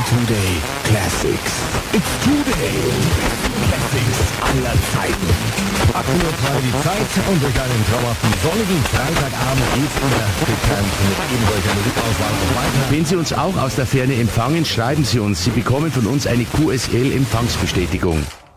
Today Classics. It's Today Classics aller Zeiten. 8:03 die Zeit und durch einen traumhaften sonnigen Freitagabend geht's wieder bekannt mit irgendwelcher Musikauswahl und weiter. Wenn Sie uns auch aus der Ferne empfangen, schreiben Sie uns. Sie bekommen von uns eine QSL-Empfangsbestätigung.